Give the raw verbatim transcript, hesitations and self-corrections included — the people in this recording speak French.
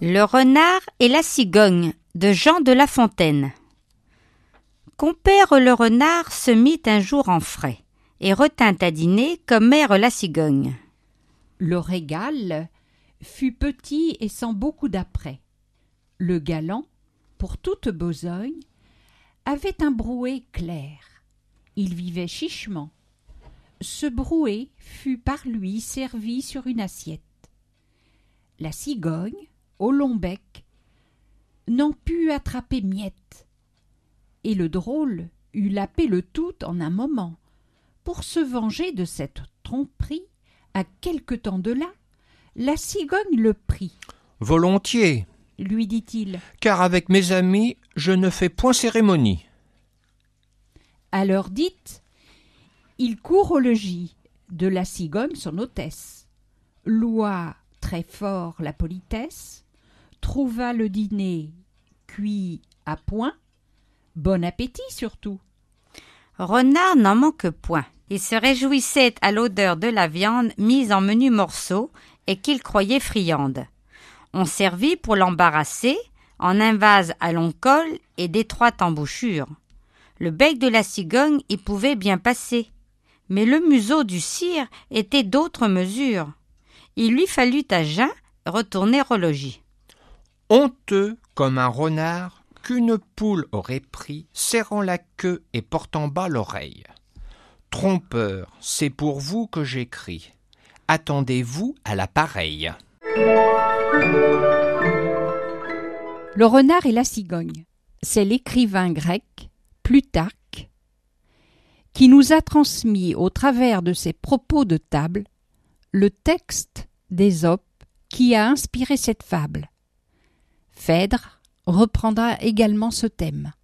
Le renard et la cigogne de Jean de La Fontaine. Compère le renard se mit un jour en frais et retint à dîner comme mère la cigogne. Le régal fut petit et sans beaucoup d'apprêt. Le galant, pour toute besogne, avait un brouet clair. Il vivait chichement. Ce brouet fut par lui servi sur une assiette. La cigogne, au long bec, n'en put attraper miette, et le drôle eut lapé le tout en un moment. Pour se venger de cette tromperie, à quelque temps de là, la cigogne le prit. « Volontiers, lui dit-il, car avec mes amis, je ne fais point cérémonie. » À l'heure dite, il court au logis de la cigogne son hôtesse, loua très fort la politesse, trouva le dîner cuit à point, bon appétit surtout. Renard n'en manque point. Il se réjouissait à l'odeur de la viande mise en menus morceaux et qu'il croyait friande. On servit pour l'embarrasser en un vase à long col et d'étroite embouchure. Le bec de la cigogne y pouvait bien passer, mais le museau du sire était d'autre mesure. Il lui fallut à jeun retourner au logis. Honteux comme un renard qu'une poule aurait pris, serrant la queue et portant bas l'oreille. Trompeur, c'est pour vous que j'écris. Attendez-vous à la pareille. Le renard et la cigogne, c'est l'écrivain grec Plutarque qui nous a transmis au travers de ses propos de table le texte d'Ésope qui a inspiré cette fable. Phèdre reprendra également ce thème.